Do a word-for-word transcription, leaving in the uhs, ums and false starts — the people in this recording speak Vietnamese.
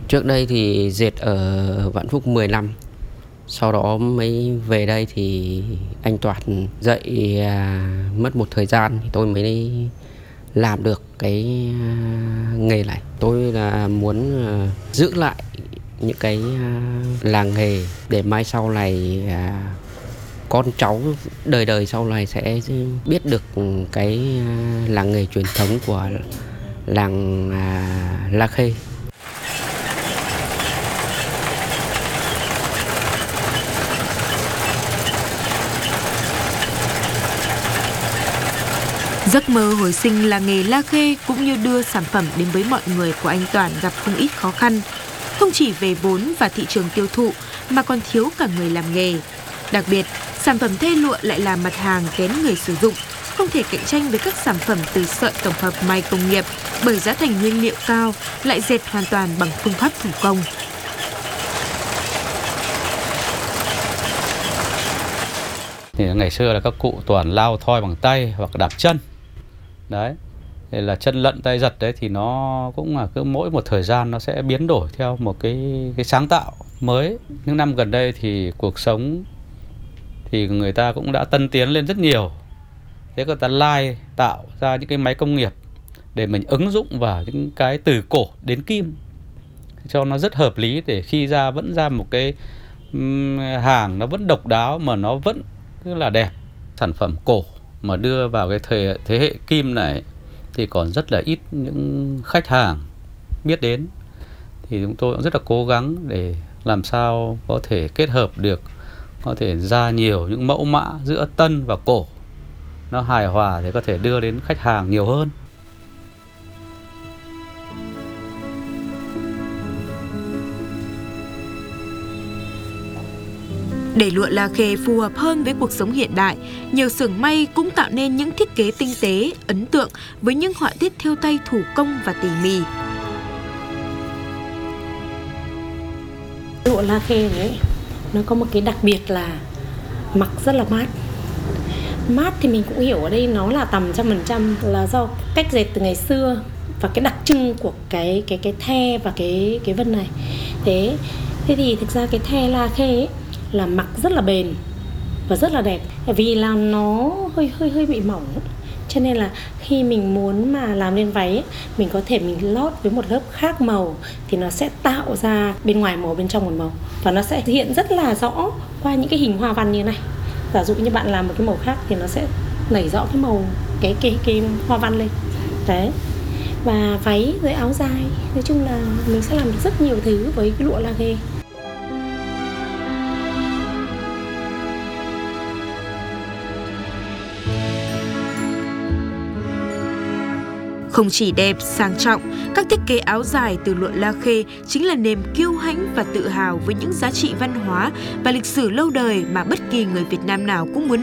Trước đây thì dệt ở Vạn Phúc mười năm. Sau đó mới về đây thì anh Toàn dạy à, mất một thời gian thì tôi mới làm được cái à, nghề này. Tôi là muốn à, giữ lại những cái à, làng nghề để mai sau này à, con cháu đời đời sau này sẽ biết được cái à, làng nghề truyền thống của làng à, La Khê. Giấc mơ hồi sinh làng nghề La Khê cũng như đưa sản phẩm đến với mọi người của anh Toàn gặp không ít khó khăn. Không chỉ về vốn và thị trường tiêu thụ mà còn thiếu cả người làm nghề. Đặc biệt, sản phẩm tơ lụa lại là mặt hàng kén người sử dụng, không thể cạnh tranh với các sản phẩm từ sợi tổng hợp may công nghiệp bởi giá thành nguyên liệu cao, lại dệt hoàn toàn bằng phương pháp thủ công. Thì ngày xưa là các cụ toàn lao thoi bằng tay hoặc đạp chân. Đấy, thì là chân lận tay giật đấy thì nó cũng là cứ mỗi một thời gian nó sẽ biến đổi theo một cái cái sáng tạo mới. Những năm gần đây thì cuộc sống thì người ta cũng đã tân tiến lên rất nhiều. Thế người ta lai tạo ra những cái máy công nghiệp để mình ứng dụng vào những cái từ cổ đến kim cho nó rất hợp lý, để khi ra vẫn ra một cái um, hàng nó vẫn độc đáo mà nó vẫn rất là đẹp. Sản phẩm cổ mà đưa vào cái thời, thế hệ kim này thì còn rất là ít những khách hàng biết đến. Thì chúng tôi cũng rất là cố gắng để làm sao có thể kết hợp được, có thể ra nhiều những mẫu mã giữa tân và cổ nó hài hòa để có thể đưa đến khách hàng nhiều hơn. Để lụa La Khê phù hợp hơn với cuộc sống hiện đại, nhiều xưởng may cũng tạo nên những thiết kế tinh tế, ấn tượng với những họa tiết thêu tay thủ công và tỉ mỉ. Lụa La Khê đấy, nó có một cái đặc biệt là mặc rất là mát. Mát thì mình cũng hiểu ở đây nó là tầm trăm phần trăm là do cách dệt từ ngày xưa và cái đặc trưng của cái cái cái the và cái cái vân này. Thế thế thì thực ra cái the La Khê ấy, là mặc rất là bền và rất là đẹp, vì là nó hơi hơi hơi bị mỏng, cho nên là khi mình muốn mà làm lên váy ấy, mình có thể mình lót với một lớp khác màu thì nó sẽ tạo ra bên ngoài màu bên trong một màu, và nó sẽ hiện rất là rõ qua những cái hình hoa văn như này. Giả dụ như bạn làm một cái màu khác thì nó sẽ nảy rõ cái màu cái cái cái hoa văn lên đấy. Và váy với áo dài, nói chung là mình sẽ làm được rất nhiều thứ với cái lụa La Khê. Không chỉ đẹp, sang trọng, các thiết kế áo dài từ lụa La Khê chính là niềm kiêu hãnh và tự hào với những giá trị văn hóa và lịch sử lâu đời mà bất kỳ người Việt Nam nào cũng muốn